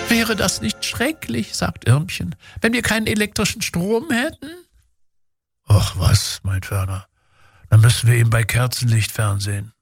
Wäre das nicht schrecklich, sagt Irmchen, wenn wir keinen elektrischen Strom hätten? Ach was, meint Werner, dann müssen wir eben bei Kerzenlicht fernsehen.